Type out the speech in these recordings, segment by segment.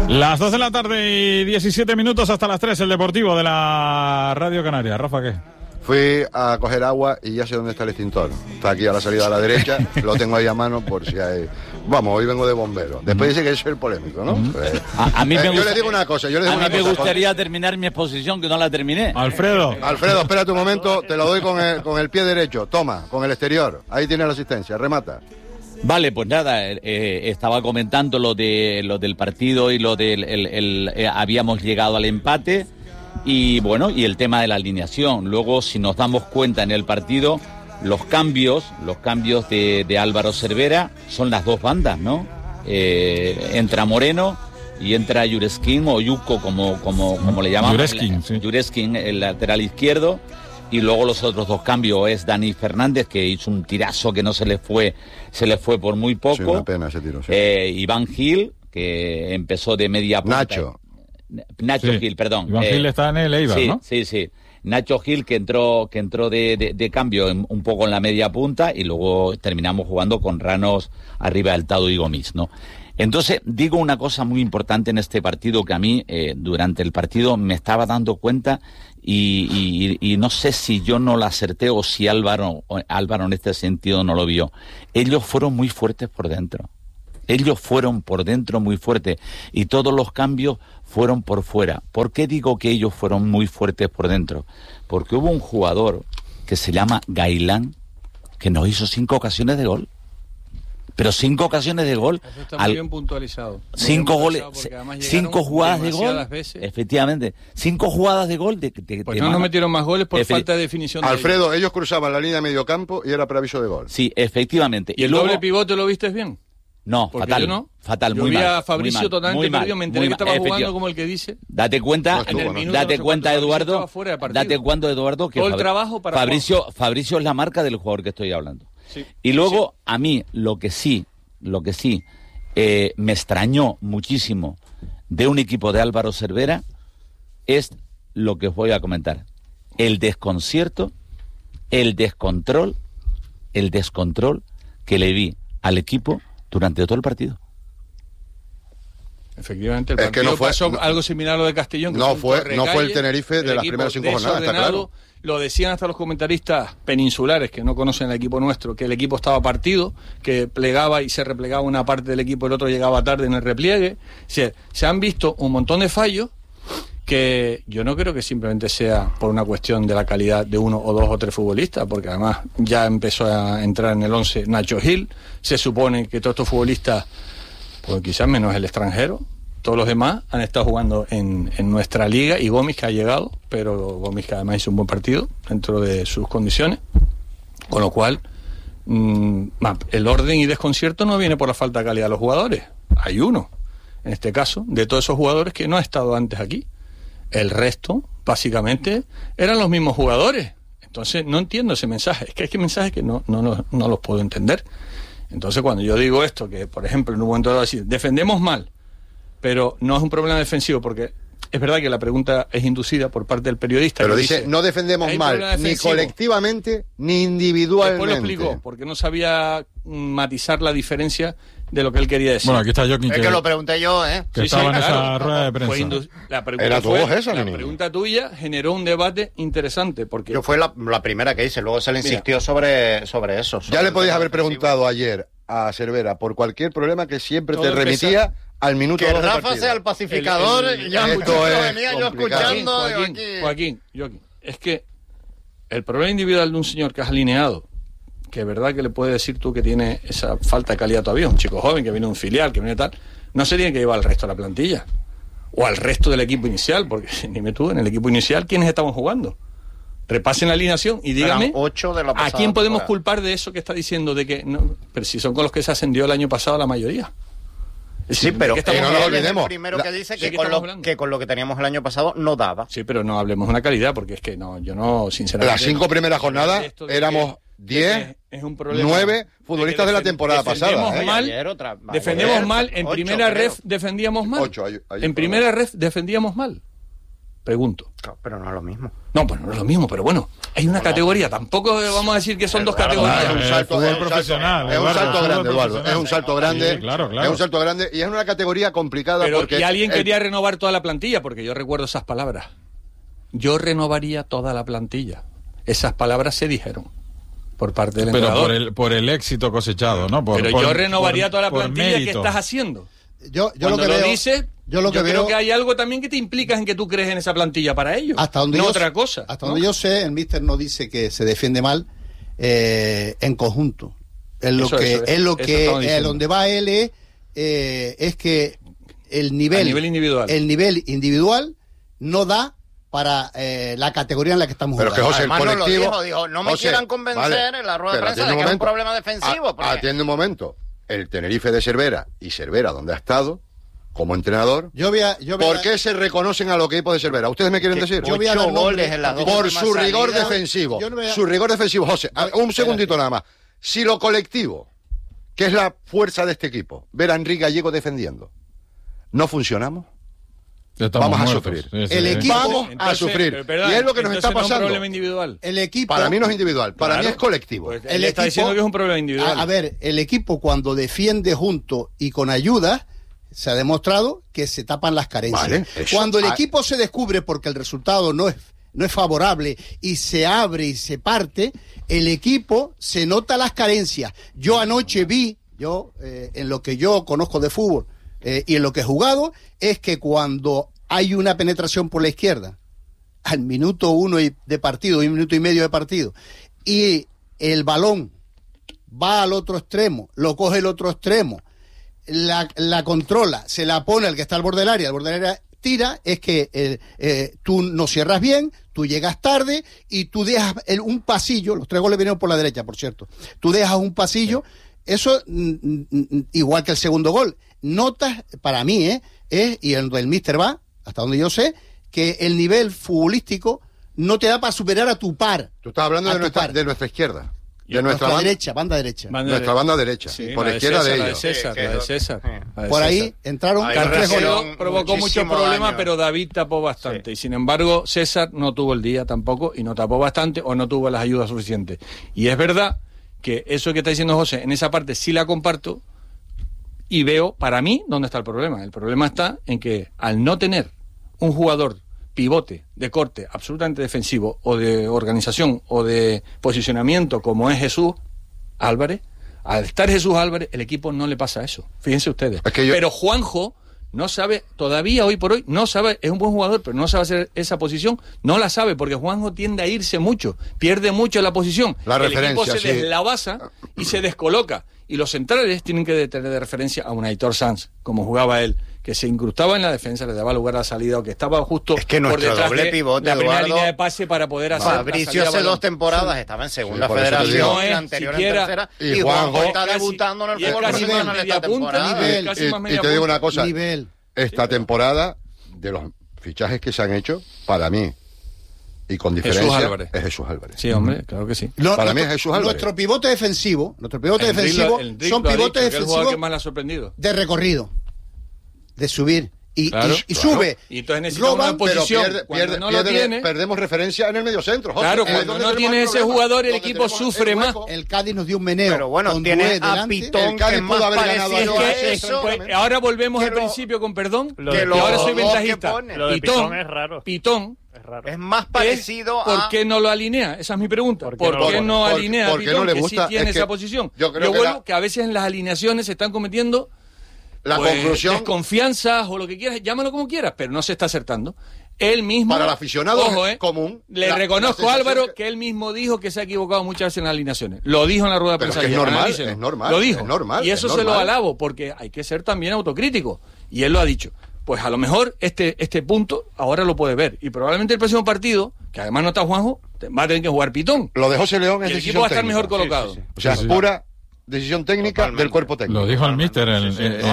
Las 2 de la tarde y 17 minutos hasta las 3, el Deportivo de la Radio Canaria. Rafa, ¿qué? Fui a coger agua y ya sé dónde está el extintor. Está aquí a la salida a la derecha, lo tengo ahí a mano por si hay... Vamos, hoy vengo de bombero. Después dice que soy el polémico, ¿no? A mí yo le digo una cosa, me gustaría terminar mi exposición, que no la terminé. Alfredo, espérate un momento, te lo doy con el pie derecho. Toma, con el exterior. Ahí tiene la asistencia, remata. Vale, pues nada, estaba comentando lo del partido y lo del habíamos llegado al empate y bueno, y el tema de la alineación. Luego, si nos damos cuenta en el partido, los cambios de Álvaro Cervera son las dos bandas, ¿no? Entra Moreno y entra Jureskin o Yuko, como le llamamos. Jureskin, sí. Jureskin, el lateral izquierdo. Y luego los otros dos cambios es Dani Fernández, que hizo un tirazo que no se le fue por muy poco. Sí, una pena ese tiro, sí. Iván Gil, que empezó de media punta. Nacho sí. Gil, perdón. Iván Gil está en el Eibar, sí, ¿no? Sí. Nacho Gil, que entró de cambio un poco en la media punta, y luego terminamos jugando con Ranos arriba del Tado y Gomis, ¿no? Entonces, digo una cosa muy importante en este partido que a mí, durante el partido, me estaba dando cuenta y no sé si yo no la acerté o si Álvaro en este sentido no lo vio. Ellos fueron muy fuertes por dentro. Ellos fueron por dentro muy fuertes y todos los cambios fueron por fuera. ¿Por qué digo que ellos fueron muy fuertes por dentro? Porque hubo un jugador que se llama Gailán que nos hizo 5 ocasiones de gol. Pero 5 ocasiones de gol. Eso está muy bien puntualizado. 5 goles, 5 jugadas de gol. Veces. Efectivamente. 5 jugadas de gol. Pues no nos metieron más goles por falta de definición. Alfredo, ellos cruzaban la línea de medio campo y era preaviso de gol. Sí, efectivamente. ¿Y el luego, doble pivote lo viste bien? No, porque fatal. Yo no. Fatal, yo muy mal. Yo vi a Fabricio totalmente perdido, me enteré que estaba jugando como el que dice. Date cuenta, Eduardo, que todo el trabajo para Fabricio es la marca del jugador que estoy hablando. Sí. Y luego, a mí, lo que sí me extrañó muchísimo de un equipo de Álvaro Cervera es lo que os voy a comentar. El desconcierto, el descontrol que le vi al equipo durante todo el partido. Efectivamente, el partido pasó algo similar a lo de Castellón. Que no fue el Tenerife de las primeras 5 jornadas, está claro. Lo decían hasta los comentaristas peninsulares que no conocen el equipo nuestro, que el equipo estaba partido, que plegaba y se replegaba una parte del equipo, el otro llegaba tarde en el repliegue. Se han visto un montón de fallos que yo no creo que simplemente sea por una cuestión de la calidad de 1 o 2 o 3 futbolistas, porque además ya empezó a entrar en el 11 Nacho Gil. Se supone que todos estos futbolistas, pues quizás menos el extranjero, todos los demás han estado jugando en nuestra liga, y Gomis, que ha llegado, pero Gomis, que además hizo un buen partido dentro de sus condiciones, con lo cual el orden y desconcierto no viene por la falta de calidad de los jugadores. Hay uno, en este caso, de todos esos jugadores que no ha estado antes aquí. El resto, básicamente, eran los mismos jugadores. Entonces no entiendo ese mensaje. Es que hay mensajes que no los puedo entender. Entonces, cuando yo digo esto, que por ejemplo en un momento dado decir, defendemos mal, pero no es un problema defensivo, porque es verdad que la pregunta es inducida por parte del periodista. Pero dice, no defendemos mal, ni colectivamente, ni individualmente. Después lo explicó, porque no sabía matizar la diferencia de lo que él quería decir. Bueno, aquí está Joaquín. Es que lo pregunté yo, ¿eh? Que estaba en esa rueda de prensa. La pregunta tuya generó un debate interesante, porque... Yo fue la primera que hice, luego se le insistió sobre eso. Ya le podías haber preguntado ayer a Cervera por cualquier problema que siempre te remitía al minuto que 2 del Rafa partido. sea el pacificador, ya venía yo escuchando. Joaquín, es que el problema individual de un señor que has alineado, que es verdad que le puedes decir tú que tiene esa falta de calidad todavía, un chico joven que viene de un filial, que viene tal, no se tiene que llevar al resto de la plantilla o al resto del equipo inicial, porque dime tú, en el equipo inicial, ¿quiénes estaban jugando? Repasen la alineación y dígame ¿a quién podemos culpar de eso que está diciendo de que no? Pero si son con los que se ascendió el año pasado la mayoría. Sí, pero no nos olvidemos. El primero que dice que con lo que teníamos el año pasado no daba. Sí, pero no hablemos de una calidad, porque es que yo no, sinceramente... Las 5 primeras jornadas éramos 10, 9 futbolistas de la temporada pasada. Defendemos mal, en primera ref defendíamos mal. En primera ref defendíamos mal. Pregunto. Pero no es lo mismo. No, pues no es lo mismo, pero bueno, hay una categoría. Tampoco vamos a decir que son dos categorías. Es un salto profesional. Es un salto grande, Eduardo. Es un salto grande. Sí, claro. Es un salto grande y es una categoría complicada Pero, porque... y alguien quería renovar toda la plantilla, porque yo recuerdo esas palabras. Yo renovaría toda la plantilla. Esas palabras se dijeron por parte del entrenador. Pero por el éxito cosechado, ¿no? Yo renovaría toda la plantilla. ¿Qué estás haciendo? Yo lo que veo... dices, yo creo que hay algo también que te implica en que tú crees en esa plantilla para ellos. Hasta donde no yo, otra cosa. Hasta donde yo sé, el míster no dice que se defiende mal en conjunto. Donde va él es que el nivel individual no da para la categoría en la que estamos jugando. Pero que José, además, el colectivo... dijo, no me quieran convencer en la rueda de prensa de que es un problema defensivo. Atiende un momento. El Tenerife de Cervera y Cervera, donde ha estado como entrenador, ¿por qué se reconocen a los equipos de Cervera? ¿Ustedes me quieren decir? 8 goles en las dos por su rigor defensivo. Su rigor defensivo. José, un segundito nada más. Si lo colectivo, que es la fuerza de este equipo, ver a Enrique Gallego defendiendo, no funcionamos, vamos a sufrir. El equipo vamos a sufrir. Y es lo que nos está pasando. No es un problema individual. El equipo, para mí no es individual, para mí es colectivo. Pues él está diciendo que es un problema individual. A ver, el equipo cuando defiende junto y con ayuda, se ha demostrado que se tapan las carencias. Cuando el equipo se descubre porque el resultado no es favorable y se abre y se parte, el equipo se nota las carencias. Yo anoche vi, en lo que yo conozco de fútbol y en lo que he jugado, es que cuando hay una penetración por la izquierda, al minuto 1 de partido, 1 minuto y medio de partido, y el balón va al otro extremo, lo coge el otro extremo, la controla, se la pone al que está al borde del área tira, es que tú no cierras bien, tú llegas tarde y tú dejas un pasillo, los 3 goles vinieron por la derecha, por cierto, tú dejas un pasillo, eso igual que el segundo gol, notas, para mí, y el del míster va, hasta donde yo sé, que el nivel futbolístico no te da para superar a tu par. Tú estás hablando de nuestra izquierda. De nuestra banda derecha. Nuestra banda derecha. Sí, por la izquierda de ellos. La de César. Por ahí entraron. Carrasco provocó muchos problemas, pero David tapó bastante. Sí. Y sin embargo, César no tuvo el día tampoco y no tapó bastante o no tuvo las ayudas suficientes. Y es verdad que eso que está diciendo José, en esa parte sí la comparto y veo, para mí, dónde está el problema. El problema está en que al no tener un jugador pivote de corte absolutamente defensivo o de organización o de posicionamiento como es Jesús Álvarez, al estar Jesús Álvarez el equipo no le pasa eso, fíjense ustedes. Pero Juanjo no sabe, todavía hoy por hoy no sabe, es un buen jugador pero no sabe hacer esa posición, no la sabe porque Juanjo tiende a irse mucho, pierde mucho la posición, el equipo se deslavaza y se descoloca y los centrales tienen que tener de referencia a un Aitor Sanz como jugaba él, que se incrustaba en la defensa, le daba lugar a la salida, o que estaba justo por detrás de pivote, la primera línea de pase para poder hacer Fabricio hace 2 temporadas estaba en segunda federación, la anterior en tercera, y Juanjo está debutando en el fútbol profesional esta temporada. Y te digo una cosa, esta temporada, de los fichajes que se han hecho, para mí, y con diferencia, es Jesús Álvarez. Sí, hombre, claro que sí. Para mí es Jesús Álvarez. Nuestro pivote defensivo son pivotes defensivos que más le ha sorprendido. De recorrido, de subir. Y sube. Y entonces necesita una posición. Perdemos referencia en el mediocentro. Claro, cuando no tiene ese jugador, el equipo sufre más. El Cádiz nos dio un meneo. Pero bueno, tiene a Pitón, que es más parecido a eso. Ahora volvemos al principio con perdón, que ahora soy ventajista. Lo de Pitón es raro. Pitón es más parecido a... ¿Por qué no lo alinea? Esa es mi pregunta. ¿Por qué no alinea a Pitón, que sí tiene esa posición? Yo vuelvo que a veces en las alineaciones se están cometiendo conclusión, desconfianzas o lo que quieras, llámalo como quieras, pero no se está acertando. Él mismo, para el aficionado común, le reconozco a Álvaro que él mismo dijo que se ha equivocado muchas veces en las alineaciones. Lo dijo en la rueda de prensa. Es normal. Lo dijo. Es normal, y eso se lo alabo, porque hay que ser también autocrítico. Y él lo ha dicho. Pues a lo mejor este punto ahora lo puede ver. Y probablemente el próximo partido, que además no está Juanjo, va a tener que jugar Pitón. Lo de José León es el equipo va a estar mejor colocado. O sea, pura decisión técnica del cuerpo técnico. Lo dijo el míster en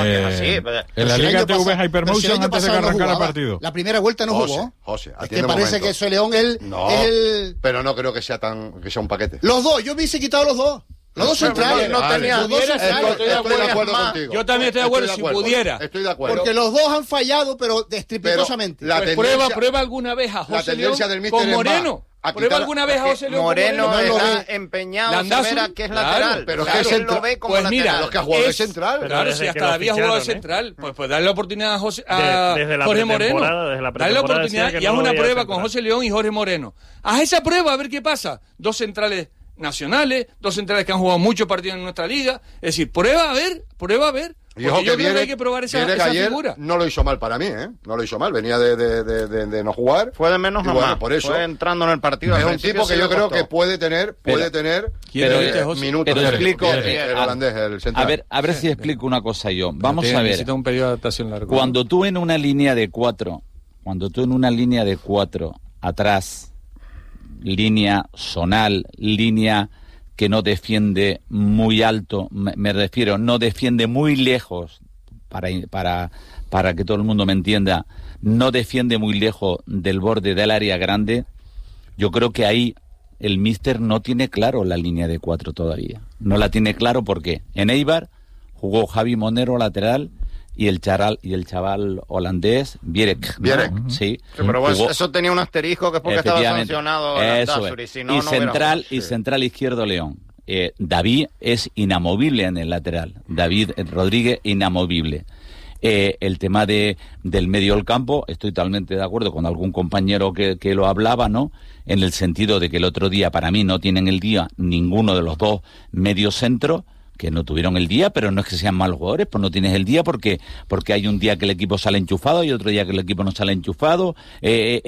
la Liga TV Hypermotion antes de que arrancara el partido. La primera vuelta no jugó. José, es que parece que José León es el... Pero no creo que sea un paquete. Los dos, yo hubiese quitado los dos. Los dos centrales. No tenía los dos centrales. Estoy de acuerdo contigo. Yo también estoy de acuerdo, si pudiera. Estoy de acuerdo. Porque los dos han fallado, pero estrepitosamente. Prueba alguna vez a José León con Moreno. Prueba alguna vez a José León Moreno está empeñado en saber que es lateral. Pero que es él lo ve como pues mira, los que ha jugado de central. Claro, si hasta había jugado de central, pues darle la oportunidad a Jorge Moreno. Darle la oportunidad y haz una prueba con José León y Jorge Moreno. Haz esa prueba a ver qué pasa. Dos centrales nacionales, dos centrales que han jugado muchos partidos en nuestra liga. Es decir, prueba a ver. Y ojo, yo creo que hay que probar esa figura. No lo hizo mal para mí, ¿eh? No lo hizo mal. Venía de no jugar. Fue de menos a más. Por eso. Fue entrando en el partido. Es un tipo que yo creo que puede tener minutos. Pero explico. El holandés, el central. A ver si explico una cosa yo. Vamos a ver. Necesita un periodo de adaptación largo. Cuando tú en una línea de 4, atrás, línea zonal, línea que no defiende muy alto, me refiero, no defiende muy lejos, para que todo el mundo me entienda, no defiende muy lejos del borde del área grande, yo creo que ahí el míster no tiene claro la línea de 4 todavía. No la tiene claro porque en Eibar jugó Javi Monero lateral y el chaval holandés, Vierek. ¿No? Sí. Pero eso tenía un asterisco que es porque estaba sancionado. Eso es. Y central izquierdo León. David es inamovible en el lateral. David Rodríguez, inamovible. El tema del medio del campo, estoy totalmente de acuerdo con algún compañero que lo hablaba, ¿no? En el sentido de que el otro día, para mí, no tienen el día ninguno de los dos mediocentros, que no tuvieron el día, pero no es que sean malos jugadores, pues no tienes el día porque hay un día que el equipo sale enchufado y otro día que el equipo no sale enchufado.